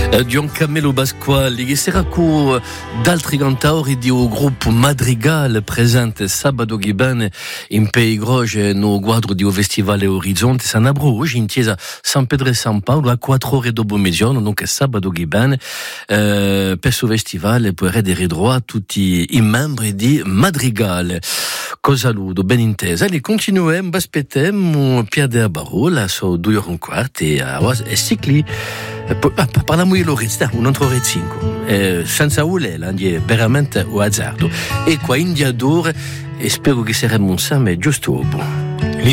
Di un Camelo Pasquale che sarà con d'altri cantatori di un gruppo Madrigal presente sabato che bene in Pei Groge no quadro di un festival Orizzonte San Abruge in chiesa San Pedro e San Paolo a 4 ore dopo mezzogiorno, donc sabato che bene per questo festival puoi redere droit a tutti i membri di Madrigal. Saluto, ben intesa. Allez, continuem, aspettem Pierre de Barola, so 2 ore e un quarto e cicli. Parliamo di l'oretta, un'altra ore e 5. Senza ulela, veramente o azzardo. E qua in diadore, e spero che saremo insieme giusto dopo.